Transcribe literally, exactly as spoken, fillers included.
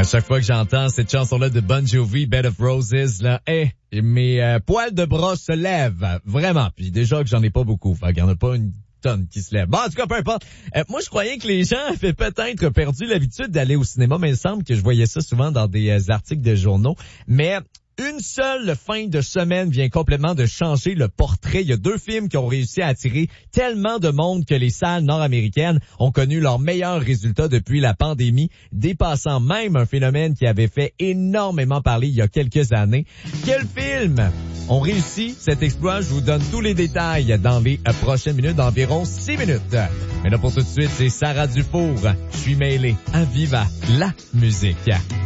À chaque fois que j'entends cette chanson-là de Bon Jovi, Bed of Roses, là, hey, mes euh, poils de bras se lèvent, vraiment. Puis déjà que j'en ai pas beaucoup, fait qu'il y en a pas une tonne qui se lève. Bon, en tout cas, peu importe. Euh, moi, je croyais que les gens avaient peut-être perdu l'habitude d'aller au cinéma, mais il me semble que je voyais ça souvent dans des euh, articles de journaux. Mais une seule fin de semaine vient complètement de changer le portrait. Il y a deux films qui ont réussi à attirer tellement de monde que les salles nord-américaines ont connu leurs meilleurs résultats depuis la pandémie, dépassant même un phénomène qui avait fait énormément parler il y a quelques années. Quels films ont réussi cet exploit? Je vous donne tous les détails dans les prochaines minutes, d'environ six minutes. Mais là, pour tout de suite, c'est Sarah Dufour. Je suis mêlé à Viva la musique.